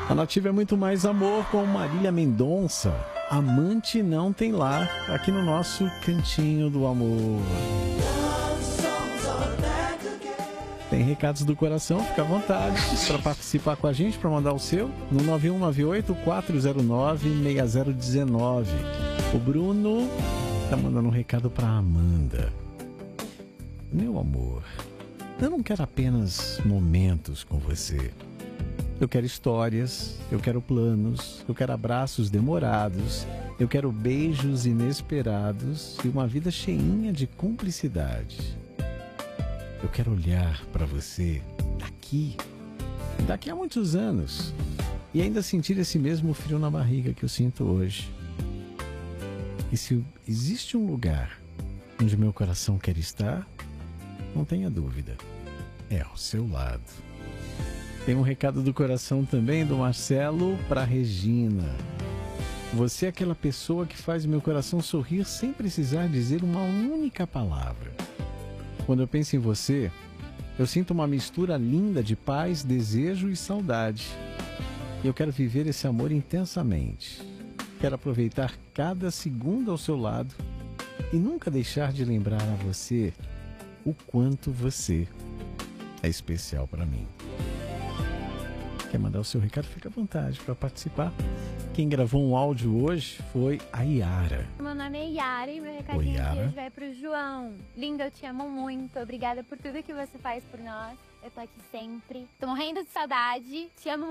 A Nativa é muito mais amor com Marília Mendonça. Amante não tem lar, aqui no nosso Cantinho do Amor. Tem recados do coração, fica à vontade para participar com a gente, para mandar o seu no 9198-409-6019. O Bruno tá mandando um recado para Amanda. Meu amor, eu não quero apenas momentos com você. Eu quero histórias, eu quero planos, eu quero abraços demorados, eu quero beijos inesperados e uma vida cheinha de cumplicidade. Eu quero olhar para você daqui a muitos anos e ainda sentir esse mesmo frio na barriga que eu sinto hoje. E se existe um lugar onde meu coração quer estar, não tenha dúvida, é ao seu lado. Tem um recado do coração também do Marcelo para Regina. Você é aquela pessoa que faz meu coração sorrir sem precisar dizer uma única palavra. Quando eu penso em você, eu sinto uma mistura linda de paz, desejo e saudade. Eu quero viver esse amor intensamente. Quero aproveitar cada segundo ao seu lado e nunca deixar de lembrar a você o quanto você é especial para mim. Quer mandar o seu recado? Fica à vontade para participar. Quem gravou um áudio hoje foi a Yara. Meu nome é Yara e meu recadinho de hoje vai pro João. Linda, eu te amo muito. Obrigada por tudo que você faz por nós. Eu tô aqui sempre. Tô morrendo de saudade. Te amo